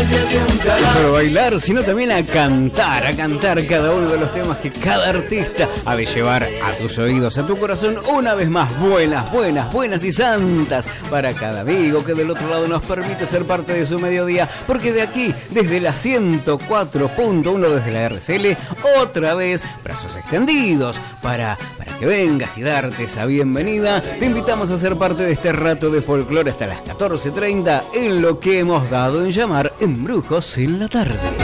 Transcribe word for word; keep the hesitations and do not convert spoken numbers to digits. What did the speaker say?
No solo bailar, sino también a cantar, a cantar cada uno de los temas que cada artista ha de llevar a tus oídos, a tu corazón, una vez más. Buenas, buenas, buenas y santas para cada amigo que del otro lado nos permite ser parte de su mediodía, porque de aquí, desde la ciento cuatro punto uno, desde la R C L, otra vez, brazos extendidos para, para que vengas y darte esa bienvenida. Te invitamos a ser parte de este rato de folclore hasta las catorce treinta en lo que hemos dado en llamar Embrujos en la Tarde.